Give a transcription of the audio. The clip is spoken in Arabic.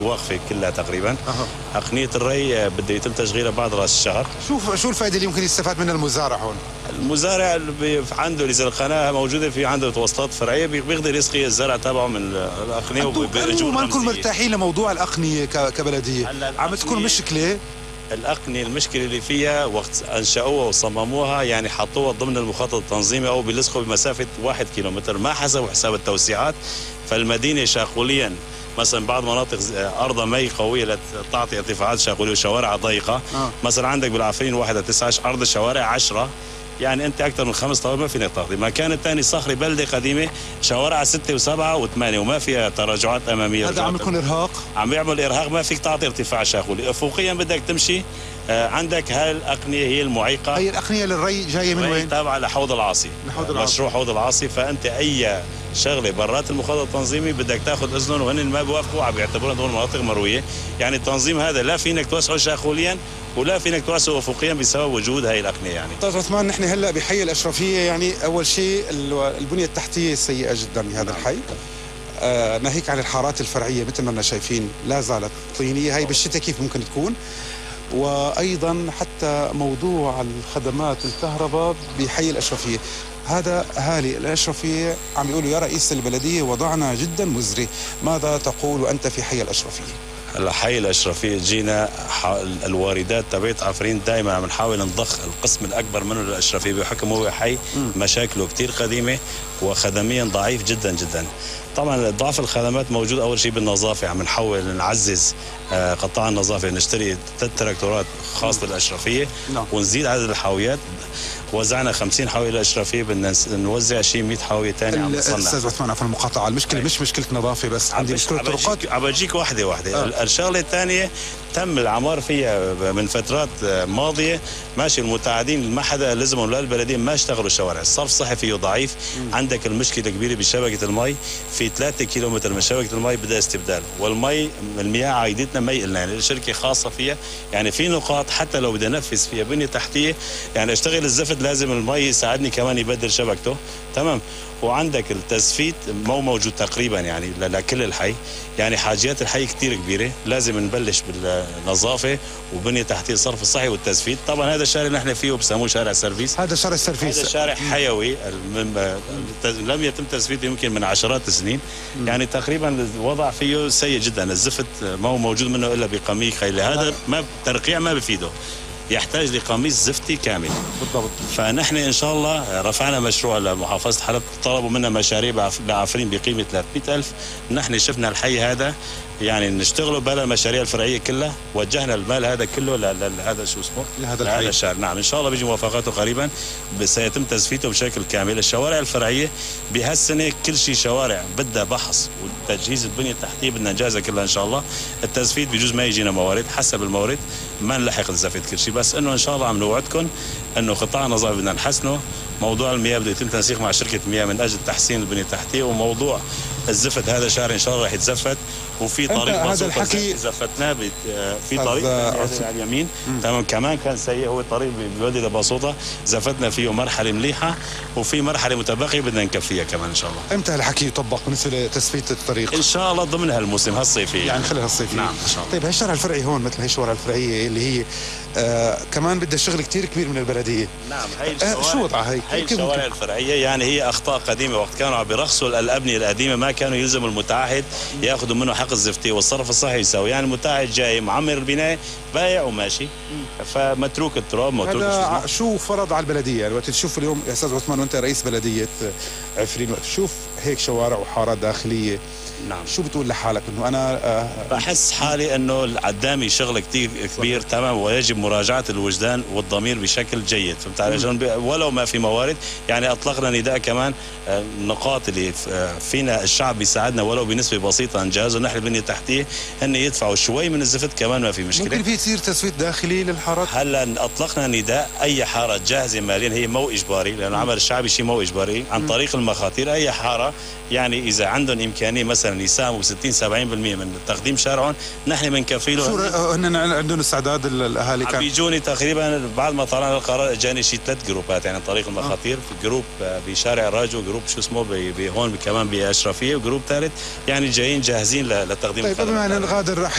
واقفة كلها تقريبا. أقنية الري بده يتم تشغيلها بعد رأس الشهر. شو الفائدة اللي يمكن يستفاد منها المزارع هون؟ المزارع عنده إذا القناة موجودة في عنده توصلات فرعية بيقدر يسقي الزرع تبعه من الأقنية وبأجور ما نكون مرتاحين لموضوع الأقنية كبلدية. عم تكون مشكلة. الأقنية المشكلة اللي فيها وقت أنشأوها وصمموها يعني حطوها ضمن المخطط التنظيمي أو بيلصقوا بمسافة 1 كيلومتر، ما حسبوا حساب التوسيعات. فالمدينة شاغوليا مثلا بعض مناطق أرضها مي قوية لتعطي ارتفاعات شاغولية وشوارع ضيقة. مثلا عندك بالعفرين 1/19 أرض الشوارع 10، يعني انت اكثر من 5 طوابق ما فينك تاخذي. مكان الثاني صخري بلده قديمه شوارع 6 و7 و8 وما فيها تراجعات اماميه. هذا عم يكون ارهاق، عم يعمل ارهاق، ما فيك تعطي ارتفاع شاغولي. افقيا بدك تمشي. عندك هاي الاقنيه هي المعيقه. هي الاقنيه للري جايه من وين؟ تابعه لحوض العاصي. مشروع حوض العاصي. فانت اي شغله برات المخطط التنظيمي بدك تاخذ اذنهم، وهن ما بيوافقوا عم بيعتبروها دول مناطق مرويه. يعني التنظيم هذا لا فينك توسعه شاغوليا ولا فينك توسعه افقيا بسبب وجود هاي الاقنيه. يعني استاذ عثمان، نحن هلا بحي الاشرفيه، يعني اول شيء البنيه التحتيه سيئه جدا بهذا الحي. ناهيك عن الحارات الفرعيه مثل ما شايفين لا زالت طينيه. هي بالشتاء كيف ممكن تكون؟ وايضا حتى موضوع الخدمات الكهرباء بحي الاشرفيه، هذا اهالي الاشرفيه عم يقولوا يا رئيس البلديه وضعنا جدا مزري. ماذا تقول وانت في حي الاشرفيه؟ هلا حي الاشرفيه جينا الواردات تبعت عفرين دائما عم نحاول نضخ القسم الاكبر منه للاشرفيه بحكم هو حي مشاكله كثير قديمه وخدميا ضعيف جدا جدا. طبعا ضعف الخدمات موجود اول شيء بالنظافه. عم نحاول نعزز قطاع النظافه، نشتري 3 تراكتورات خاصه للاشرفيه ونزيد عدد الحاويات. وزعنا 50 حاويه للاشرفيه، بدنا نوزع شيء 100 حاويه ثانيه عم نصنع. استاذ عثمان عفوا المقاطعه، المشكله مش مشكله نظافه بس، عندي مشكله طرقات. عم بجيك واحده. الشغله الثانيه تم العمار فيها من فترات ماضيه. ماشي، المتعاقدين ما حدا لزمهم للبلديه ما اشتغلوا الشوارع. الصرف الصحي فيه ضعيف. عندك المشكله كبيره بشبكه المي، في 3 كيلومتر من شبكه المي بدها استبدال، والمي المياه عايدتنا مي لنا، يعني الشركه خاصه فيها. يعني في نقاط حتى لو بدي انفذ فيها بنيه تحتيه، يعني اشتغل الزفت لازم المي يساعدني كمان يبدل شبكته. تمام. وعندك التزفيت مو موجود تقريبا يعني لكل الحي. يعني حاجيات الحي كثير كبيره، لازم نبلش بالنظافه وبنيه تحتيه الصرف الصحي والتزفيت. طبعا هذا الشارع اللي نحن فيه بسموه شارع سيرفيس. هذا شارع السيرفيس، هذا شارع حيوي لم يتم تزفيته يمكن من عشرات السنين. يعني تقريبا الوضع فيه سيء جدا. الزفت ما هو موجود منه الا بقميص خيلي. هذا ما ترقيع ما بفيده، يحتاج لقميص زفتي كامل. بالضبط. فنحن ان شاء الله رفعنا مشروع لمحافظه حلب، طلبوا منا مشاريع بعفرين بقيمه 300,000. نحن شفنا الحي هذا يعني نشتغلوا بلا المشاريع الفرعيه كلها، وجهنا المال هذا كله لهذا شو اسمه؟ لهذا الشارع. نعم ان شاء الله بيجي موافقاته قريبا، سيتم تزفيته بشكل كامل. الشوارع الفرعيه بهالسنه كل شيء شوارع بدها بحث وتجهيز البنيه التحتيه بدنا نجهزها كلها ان شاء الله. التزفيت بجوز ما يجينا موارد، حسب المورد ما نلحق نزفت كل شيء، بس انه ان شاء الله عم نوعدكم انه قطاع النظافه بدنا نحسنه. موضوع المياه بده يتم تنسيق مع شركه مياه من اجل تحسين البنيه التحتيه. وموضوع الزفت هذا شهر ان شاء الله راح يتزفت، وفي طريق هذا الحكي زفتناه في طريق على اليمين. تمام. كمان كان سيء هو الطريق بيودي لباسوطه، زفتنا فيه مرحله مليحه وفي مرحله متبقيه بدنا نكفيها كمان ان شاء الله. امتى الحكي يطبق بالنسبه لتثبيت الطريق؟ ان شاء الله ضمن هالموسم هالصيفي، يعني خلال هالصيفي. نعم ان شاء الله. طيب هالشارع الفرعي هون مثل هي الشوارع الفرعيه اللي هي كمان بدها شغل كثير كبير من البلديه. نعم. هي شو وضعها هي الشوارع الفرعيه يعني هي اخطاء قديمه. وقت كانوا عم بيرخصوا الابنيه القديمه ما كانوا يلزموا المتعهد ياخذوا منه حق الزفتيه والصرف الصحي يساوي. يعني المتعهد جاي معمر البنايه بايع وماشي، فمتروك التراب متروك. هذا شو فرض على البلديه؟ يعني وقت تشوف اليوم يا استاذ عثمان وانت رئيس بلديه عفرين، وقت تشوف هيك شوارع وحارات داخليه، نعم، شو بتقول لحالك؟ انه انا بحس حالي انه قدامي شغل كثير كبير. تمام. ويجب مراجعه الوجدان والضمير بشكل جيد. فهمت علي؟ ولو ما في موارد. يعني اطلقنا نداء كمان النقاط اللي فينا الشعب بيساعدنا ولو بنسبه بسيطه نجهزه نحن البنيه التحتيه، هن يدفعوا شوي من الزفت كمان ما في مشكله. ممكن في يصير تسويت داخلي للحارات. هلا اطلقنا نداء اي حاره جاهزه ماليا، هي مو اجباري لانه العمل الشعبي شيء مو اجباري، عن طريق المخاطير. اي حاره يعني اذا عندهم امكانيه مثلا يساهموا 60-70% من تقديم شارعهم نحن بنكفي له. شو هن عندهم استعداد الاهالي؟ كان بيجوني تقريبا بعد ما طلعنا القرار اجاني شيء 3 جروبات يعني عن طريق المخاطير. في جروب بشارع الراجو، جروب شو اسمه بهون كمان باشرفيه، وجروب ثالث يعني جايين جاهزين لتقديم. طيب قبل ما نغادر